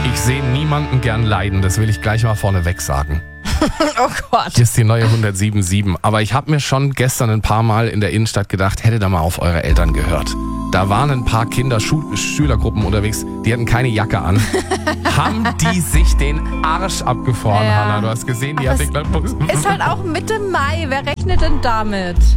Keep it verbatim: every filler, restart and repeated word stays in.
Ich sehe niemanden gern leiden, das will ich gleich mal vorneweg sagen. Oh Gott. Hier ist die neue hundertsieben Komma sieben. Aber ich habe mir schon gestern ein paar Mal in der Innenstadt gedacht, hätte da mal auf eure Eltern gehört. Da waren ein paar Kinder, Schu- Schülergruppen unterwegs, die hatten keine Jacke an. Haben die sich den Arsch abgefroren, Ja. Hannah? Du hast gesehen, die Aber hat den es ist halt auch Mitte Mai. Wer rechnet denn damit?